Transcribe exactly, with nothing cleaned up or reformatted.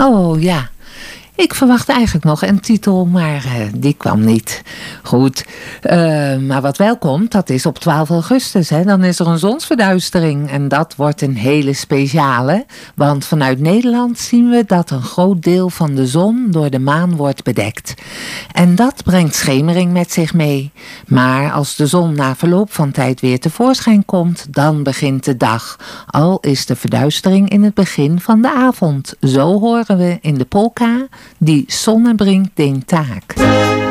Oh ja, ik verwachtte eigenlijk nog een titel, maar uh, die kwam niet. Goed, uh, maar wat wel komt, dat is op twaalf augustus. Hè? Dan is er een zonsverduistering en dat wordt een hele speciale. Want vanuit Nederland zien we dat een groot deel van de zon door de maan wordt bedekt. En dat brengt schemering met zich mee. Maar als de zon na verloop van tijd weer tevoorschijn komt, dan begint de dag. Al is de verduistering in het begin van de avond. Zo horen we in de polka die Sonne bringt den Tag.